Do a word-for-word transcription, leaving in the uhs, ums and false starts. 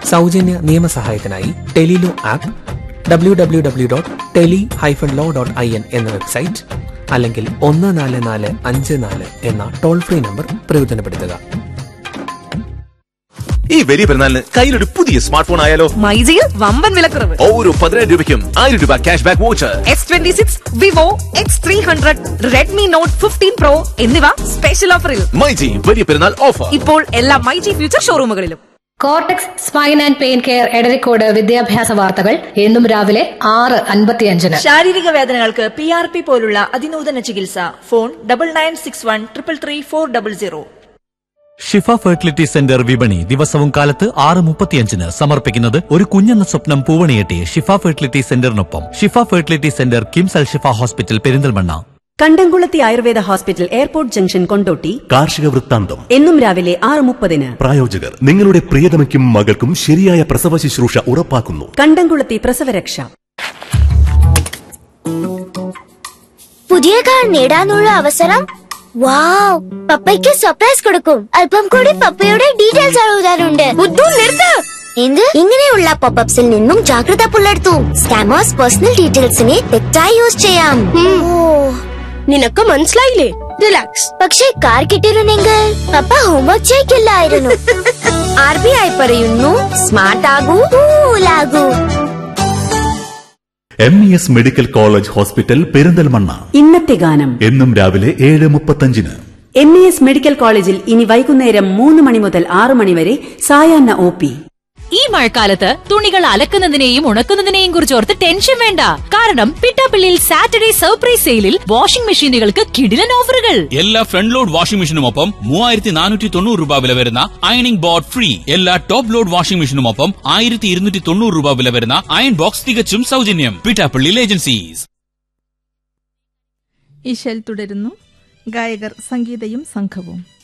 സൗജന്യ നിയമസഹായത്തിനായി Tele-Law app, W W W dot tele hyphen law dot I N എന്ന website, അല്ലെങ്കിൽ ഒന്ന് നാല് നാല് അഞ്ച് നാല് എന്ന ടോൾ ഫ്രീ നമ്പർ പ്രയോജനപ്പെടുത്തുക. ഈ വലിയ പെരുന്നാളിന് കയ്യിലൊരു പുതിയ സ്മാർട്ട് ഫോൺ ആയാലോ? മൈജിയിൽ വമ്പൻ വിലക്കുറവ്. ഓരോ പതിനായിരം രൂപയ്ക്കും ആയിരം രൂപ cash back voucher. S twenty six, Vivo X three hundred, Redmi not fifteen pro എന്നിവ സ്പെഷ്യൽ ഓഫറിൽ. മൈജി വലിയ പെരുന്നാൾ ഓഫർ ഇപ്പോൾ എല്ലാ myG future ഷോറൂമുകളിലും. Cortex spine and pain care Edarikode വിദ്യാഭ്യാസ വാർത്തകൾ എന്നും രാവിലെ ആറ് അൻപത്തിയഞ്ചിന്. ശാരീരിക വേദനകൾക്ക് പി ആർ പി പോലുള്ള അതിനൂതന ചികിത്സ. Phone double nine six one triple three four double zero. ഷിഫ ഫെർട്ടിലിറ്റി സെന്റർ വിപണി ദിവസവും കാലത്ത് ആറ് മുപ്പത്തിയഞ്ചിന് സമർപ്പിക്കുന്നത് ഒരു കുഞ്ഞെന്ന സ്വപ്നം പൂവണിയെട്ടി ഷിഫ ഫെർട്ടിലിറ്റി സെന്ററിനൊപ്പം. ഷിഫ ഫെർട്ടിലിറ്റി സെന്റർ കിംസ് അൽ ഷിഫ ഹോസ്പിറ്റൽ പെരിന്തൽമണ്ണ. കണ്ടംകുളത്തി Ayurveda hospital airport junction Kondotty. കാർഷിക വൃത്താന്തം എന്നും രാവിലെ ആറ് മുപ്പതിന്. പ്രായോജകർ നിങ്ങളുടെ പ്രിയതമയ്ക്കും മകൾക്കും ശരിയായ പ്രസവ ശുശ്രൂഷ ഉറപ്പാക്കുന്നു. കണ്ടംകുളത്തി പ്രസവരക്ഷ. പുതിയ കാർ നേടാനുള്ള അവസരം. വാവ്, പപ്പയ്ക്ക് സർപ്രൈസ് കൊടുക്കും. അല്പം കൂടി പപ്പയുടെ ഡീറ്റെയിൽസ് എഴുതാനുണ്ട്. എന്ത്? ഇങ്ങനെയുള്ള പോപ്പപ്സിൽ നിന്നും ജാഗ്രത പുലർത്തൂ. സ്കാമേഴ്സ് പേഴ്സണൽ ഡീറ്റെയിൽസിനെ തെറ്റായി യൂസ് ചെയ്യാം. നിനക്ക് മനസ്സിലായില്ലേ? റിലാക്സ്. പക്ഷേ കാർ കിട്ടിയിരുന്നെങ്കിൽ പപ്പ ഹോംവർക്ക് ചെയ്യില്ലായിരുന്നു. ആർ ബി ഐ പറയുന്നു, smart ആകൂ, കൂലാകൂ. M E S medical college hospital Perinthalmanna. ഇന്നത്തെ ഗാനം എന്നും രാവിലെ ഏഴ് മുപ്പത്തഞ്ചിന്. എം ഇ എസ് മെഡിക്കൽ കോളേജിൽ ഇനി വൈകുന്നേരം മൂന്ന് മണി മുതൽ ആറ് മണിവരെ സായാഹ്ന ഒ പി. ഈ മഴക്കാലത്ത് തുണികൾ അലക്കുന്നതിനെയും ഉണക്കുന്നതിനെയും കുറിച്ച് ഓർത്ത് ടെൻഷൻ വേണ്ട. കാരണം പിട്ടാപ്പിള്ളിയിൽ സാറ്റർഡേ സർപ്രൈസ് സെയിലിൽ വാഷിംഗ് മെഷീനുകൾക്ക് കിടിലൻ ഓഫറുകൾ. എല്ലാ ഫ്രണ്ട് ലോഡ് വാഷിംഗ് മെഷീനുമൊപ്പം മൂവായിരത്തി നാനൂറ്റി തൊണ്ണൂറ് രൂപ വില വരുന്ന അയണിംഗ് ബോർഡ് ഫ്രീ. എല്ലാ ടോപ്പ് ലോഡ് വാഷിംഗ് മെഷീനുമൊപ്പം ആയിരത്തി ഇരുന്നൂറ്റി തൊണ്ണൂറ് രൂപ വില വരുന്ന അയൺ ബോക്സ് തികച്ചും സൗജന്യം. പിട്ടാപ്പിള്ളിയിൽ ഏജൻസീസ്. ഈശൽ തുടരുന്നു. ഗായകർ സംഗീതയും സംഘവും.